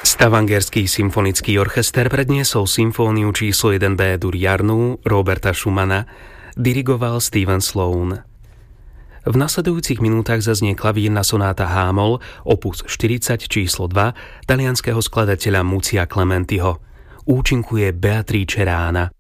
Stavangerský symfonický orchester predniesol symfóniu číslo 1 B-dur Jarnu Roberta Schumana, dirigoval Steven Sloan. V nasledujúcich minútach zaznie klavírna sonáta H-moll, opus 40 číslo 2 talianskeho skladateľa Muzia Clementiho. Účinkuje Beatrice Rana.